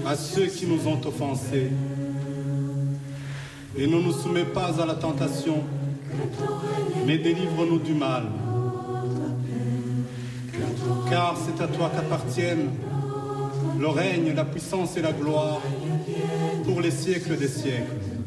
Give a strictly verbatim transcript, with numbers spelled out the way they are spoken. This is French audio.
à ceux qui nous ont offensés. Et ne nous soumets pas à la tentation, mais délivre-nous du mal. Car c'est à toi qu'appartiennent le règne, la puissance et la gloire pour les siècles des siècles.